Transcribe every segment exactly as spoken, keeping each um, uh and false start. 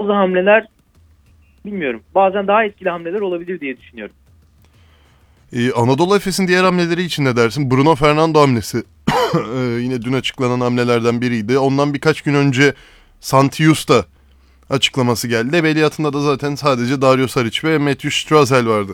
bazı hamleler bilmiyorum. Bazen daha etkili hamleler olabilir diye düşünüyorum. Ee, Anadolu Efes'in diğer hamleleri için ne dersin? Bruno Fernando hamlesi ee, yine dün açıklanan hamlelerden biriydi. Ondan birkaç gün önce Santi Justa açıklaması geldi. Ebeliyatında da zaten sadece Dario Saric ve Matthew Strasel vardı.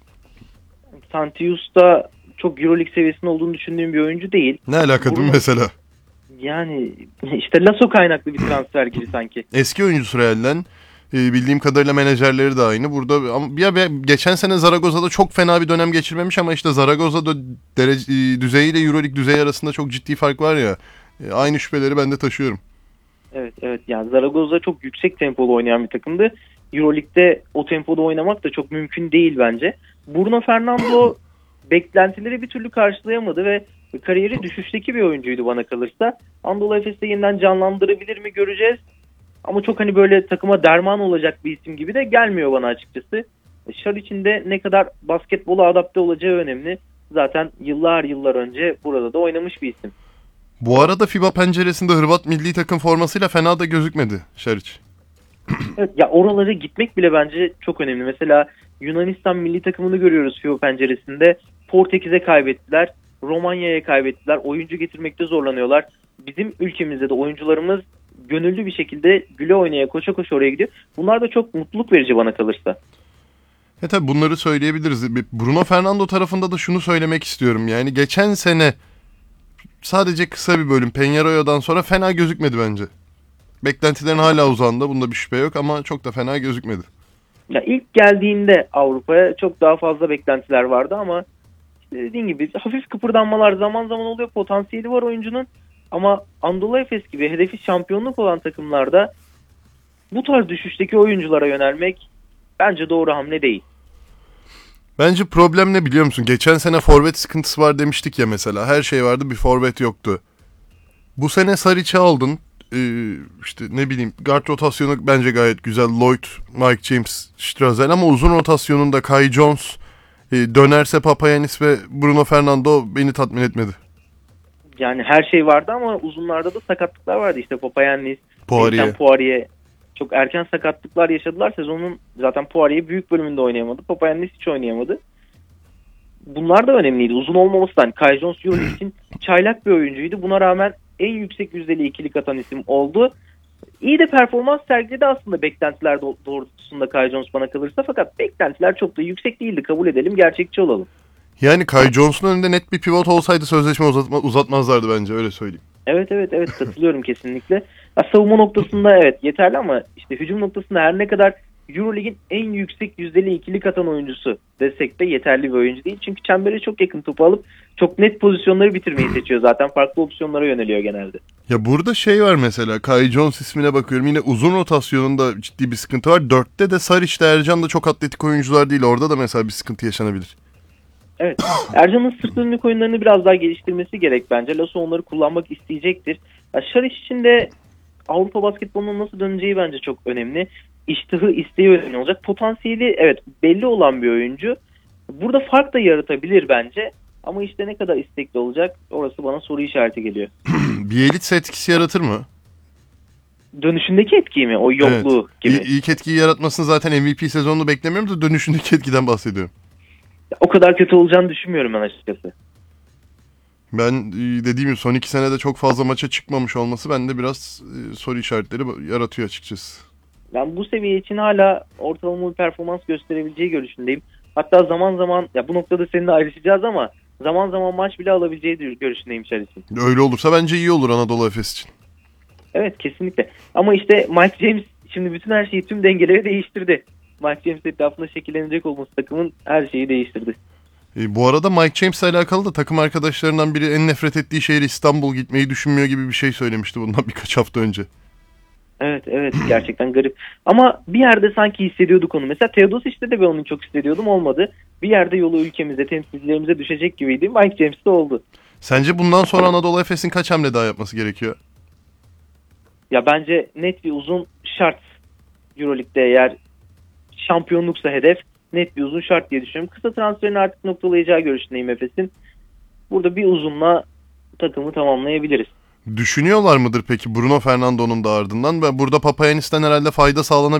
Santi Justa çok Euroleague seviyesinde olduğunu düşündüğüm bir oyuncu değil. Ne alaka değil mi mesela? Yani işte Lasso kaynaklı bir transfer gibi sanki. Eski oyuncusu Real'den. E, bildiğim kadarıyla menajerleri de aynı. Burada ama ya geçen sene Zaragoza'da çok fena bir dönem geçirmemiş ama işte Zaragoza'da derece, e, düzeyiyle Euroleague düzeyi arasında çok ciddi fark var ya. E, aynı şüpheleri ben de taşıyorum. Evet evet, yani Zaragoza çok yüksek tempolu oynayan bir takımdı. Euroleague'de o tempoda oynamak da çok mümkün değil bence. Bruno Fernando beklentileri bir türlü karşılayamadı ve kariyeri düşüşteki bir oyuncuydu bana kalırsa. Anadolu Efes'te yeniden canlandırabilir mi göreceğiz. Ama çok hani böyle takıma derman olacak bir isim gibi de gelmiyor bana açıkçası. Saric'in de ne kadar basketbola adapte olacağı önemli. Zaten yıllar yıllar önce burada da oynamış bir isim. Bu arada FIBA penceresinde Hırvat milli takım formasıyla fena da gözükmedi Saric. Evet, ya oralara gitmek bile bence çok önemli. Mesela Yunanistan milli takımını görüyoruz FIBA penceresinde. Portekiz'e kaybettiler, Romanya'ya kaybettiler. Oyuncu getirmekte zorlanıyorlar. Bizim ülkemizde de oyuncularımız gönüllü bir şekilde güle oynaya koşa koşa oraya gidiyor. Bunlar da çok mutluluk verici bana kalırsa. E tabi bunları söyleyebiliriz. Bruno Fernando tarafında da şunu söylemek istiyorum. Yani geçen sene sadece kısa bir bölüm Peñarola'dan sonra fena gözükmedi bence. Beklentilerin hala uzağında, bunda bir şüphe yok ama çok da fena gözükmedi. Ya ilk geldiğinde Avrupa'ya çok daha fazla beklentiler vardı ama işte dediğin gibi hafif kıpırdanmalar zaman zaman oluyor. Potansiyeli var oyuncunun ama Anadolu Efes gibi hedefi şampiyonluk olan takımlarda bu tarz düşüşteki oyunculara yönelmek bence doğru hamle değil. Bence problem ne biliyor musun? Geçen sene forvet sıkıntısı var demiştik ya mesela. Her şey vardı, bir forvet yoktu. Bu sene Saric'i aldın. Ee, işte ne bileyim, guard rotasyonu bence gayet güzel. Lloyd, Mike James, Strasel ama uzun rotasyonunda Kai Jones, e, dönerse Papagiannis ve Bruno Fernando beni tatmin etmedi. Yani her şey vardı ama uzunlarda da sakatlıklar vardı. İşte Papagiannis, Poirier. Poirier çok erken sakatlıklar yaşadılar. Sezonun zaten Poirier büyük bölümünde oynayamadı. Papagiannis hiç oynayamadı. Bunlar da önemliydi. Uzun olmamasından. Kai Jones Euroleague için çaylak bir oyuncuydu. Buna rağmen en yüksek yüzdeli ikilik atan isim oldu. İyi de performans sergiledi aslında beklentiler doğrultusunda Kai Jones bana kalırsa. Fakat beklentiler çok da yüksek değildi. Kabul edelim, gerçekçi olalım. Yani Kai Jones'un önünde net bir pivot olsaydı sözleşme uzatma, uzatmazlardı bence, öyle söyleyeyim. Evet evet evet katılıyorum kesinlikle. Ya, savunma noktasında evet yeterli ama işte hücum noktasında her ne kadar Euroleague'in en yüksek yüzdeli ikilik atan oyuncusu desek de yeterli bir oyuncu değil. Çünkü çembere çok yakın topu alıp çok net pozisyonları bitirmeyi seçiyor zaten. Farklı opsiyonlara yöneliyor genelde. Ya burada şey var mesela, Kai Jones ismine bakıyorum. Yine uzun rotasyonunda ciddi bir sıkıntı var. Dörtte de Saric'te, Ercan da çok atletik oyuncular değil. Orada da mesela bir sıkıntı yaşanabilir. Evet. Ercan'ın sırt dönük oyunlarını biraz daha geliştirmesi gerek bence. Lasso onları kullanmak isteyecektir. Ya Saric için de Avrupa basketbolunun nasıl döneceği bence çok önemli. İştahı, isteği önemli olacak. Potansiyeli evet belli olan bir oyuncu. Burada fark da yaratabilir bence. Ama işte ne kadar istekli olacak, orası bana soru işareti geliyor. Bielitsa etkisi yaratır mı? Dönüşündeki etki mi? O yokluğu evet. gibi. İ- ilk etkiyi yaratmasını zaten M V P sezonunu beklemiyorum da dönüşündeki etkiden bahsediyorum. O kadar kötü olacağını düşünmüyorum ben açıkçası. Ben dediğim gibi son iki senede çok fazla maça çıkmamış olması bende biraz e, soru işaretleri yaratıyor açıkçası. Ben bu seviye için hala ortalama bir performans gösterebileceği görüşündeyim. Hatta zaman zaman, ya bu noktada seninle ayrışacağız ama zaman zaman maç bile alabileceği görüşündeyim Saric'in. Öyle olursa bence iyi olur Anadolu Efes için. Evet kesinlikle. Ama işte Mike James şimdi bütün her şeyi, tüm dengeleri değiştirdi. Mike James etrafında şekillenecek olması takımın her şeyi değiştirdi. E, bu arada Mike James'le alakalı da takım arkadaşlarından biri en nefret ettiği şehir İstanbul, gitmeyi düşünmüyor gibi bir şey söylemişti bundan birkaç hafta önce. Evet evet gerçekten garip. Ama bir yerde sanki hissediyorduk onu. Mesela Teodosic'te de ben onu çok hissediyordum, olmadı. Bir yerde yolu ülkemize, temsilcilerimize düşecek gibiydi. Mike James'te oldu. Sence bundan sonra Anadolu Efes'in kaç hamle daha yapması gerekiyor? Ya bence net bir uzun şart. Euroleague'de eğer şampiyonluksa hedef, net bir uzun şart diye düşünüyorum. Kısa transferini artık noktalayacağı görüşündeyim Efes'in. Burada bir uzunla takımı tamamlayabiliriz. Düşünüyorlar mıdır peki Bruno Fernando'nun da ardından? Ve burada Papagiannis'ten herhalde fayda sağlanabilir.